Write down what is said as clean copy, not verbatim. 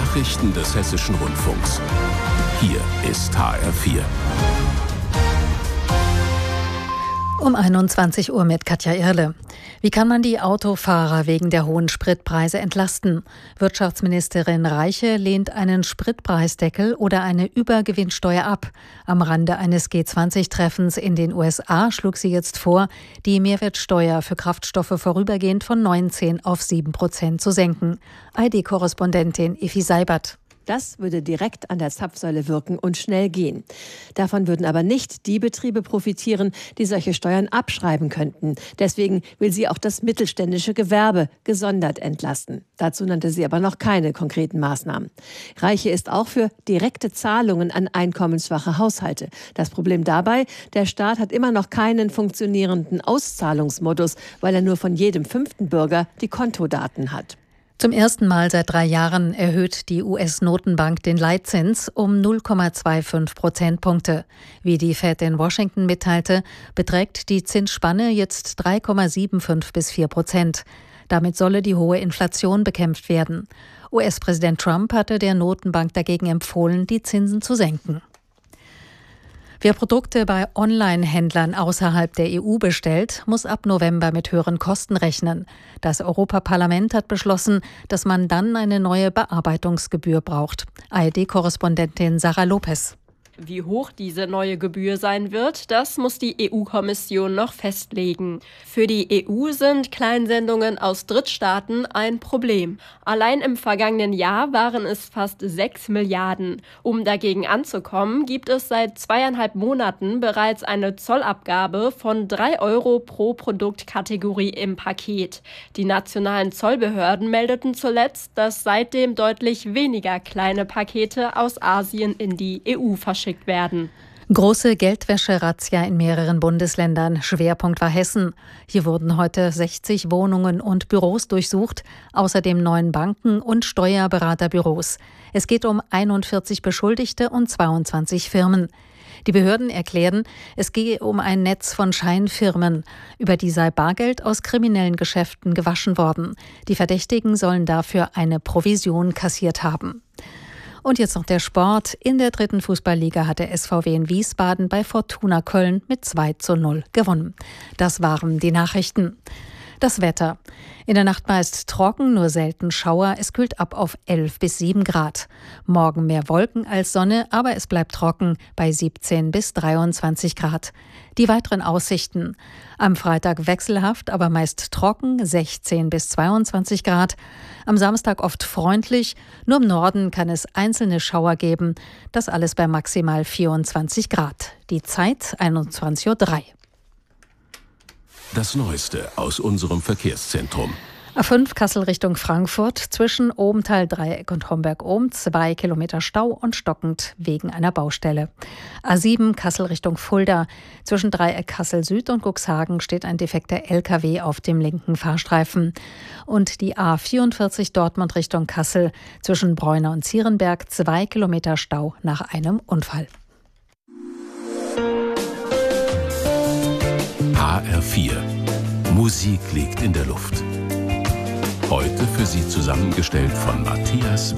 Nachrichten des Hessischen Rundfunks. Hier ist HR4. Um 21 Uhr mit Katja Irle. Wie kann man die Autofahrer wegen der hohen Spritpreise entlasten? Wirtschaftsministerin Reiche lehnt einen Spritpreisdeckel oder eine Übergewinnsteuer ab. Am Rande eines G20-Treffens in den USA schlug sie jetzt vor, die Mehrwertsteuer für Kraftstoffe vorübergehend von 19 auf 7% zu senken. ARD-Korrespondentin Effi Seibert. Das würde direkt an der Zapfsäule wirken und schnell gehen. Davon würden aber nicht die Betriebe profitieren, die solche Steuern abschreiben könnten. Deswegen will sie auch das mittelständische Gewerbe gesondert entlasten. Dazu nannte sie aber noch keine konkreten Maßnahmen. Reiche ist auch für direkte Zahlungen an einkommensschwache Haushalte. Das Problem dabei, der Staat hat immer noch keinen funktionierenden Auszahlungsmodus, weil er nur von jedem 5. Bürger die Kontodaten hat. Zum ersten Mal seit 3 Jahren erhöht die US-Notenbank den Leitzins um 0,25 Prozentpunkte. Wie die Fed in Washington mitteilte, beträgt die Zinsspanne jetzt 3,75 bis 4%. Damit solle die hohe Inflation bekämpft werden. US-Präsident Trump hatte der Notenbank dagegen empfohlen, die Zinsen zu senken. Wer Produkte bei Online-Händlern außerhalb der EU bestellt, muss ab November mit höheren Kosten rechnen. Das Europaparlament hat beschlossen, dass man dann eine neue Bearbeitungsgebühr braucht. ARD-Korrespondentin Sarah Lopez. Wie hoch diese neue Gebühr sein wird, das muss die EU-Kommission noch festlegen. Für die EU sind Kleinsendungen aus Drittstaaten ein Problem. Allein im vergangenen Jahr waren es fast 6 Milliarden. Um dagegen anzukommen, gibt es seit 2,5 Monaten bereits eine Zollabgabe von 3 € pro Produktkategorie im Paket. Die nationalen Zollbehörden meldeten zuletzt, dass seitdem deutlich weniger kleine Pakete aus Asien in die EU verschickt werden. Große Geldwäsche-Razzia in mehreren Bundesländern. Schwerpunkt war Hessen. Hier wurden heute 60 Wohnungen und Büros durchsucht, außerdem 9 Banken und Steuerberaterbüros. Es geht um 41 Beschuldigte und 22 Firmen. Die Behörden erklären, es gehe um ein Netz von Scheinfirmen. Über die sei Bargeld aus kriminellen Geschäften gewaschen worden. Die Verdächtigen sollen dafür eine Provision kassiert haben. Und jetzt noch der Sport. In der 3. Fußballliga hat der SVW in Wiesbaden bei Fortuna Köln mit 2:0 gewonnen. Das waren die Nachrichten. Das Wetter. In der Nacht meist trocken, nur selten Schauer. Es kühlt ab auf 11 bis 7 Grad. Morgen mehr Wolken als Sonne, aber es bleibt trocken bei 17 bis 23 Grad. Die weiteren Aussichten. Am Freitag wechselhaft, aber meist trocken, 16 bis 22 Grad. Am Samstag oft freundlich. Nur im Norden kann es einzelne Schauer geben. Das alles bei maximal 24 Grad. Die Zeit 21:03 Uhr. Das Neueste aus unserem Verkehrszentrum. A5 Kassel Richtung Frankfurt, zwischen Obenthal-Dreieck und Homberg-Ohm 2 Kilometer Stau und stockend wegen einer Baustelle. A7 Kassel Richtung Fulda, zwischen Dreieck Kassel Süd und Cuxhagen steht ein defekter LKW auf dem linken Fahrstreifen. Und die A44 Dortmund Richtung Kassel, zwischen Bräuner und Zierenberg 2 Kilometer Stau nach einem Unfall. HR4. Musik liegt in der Luft. Heute für Sie zusammengestellt von Matthias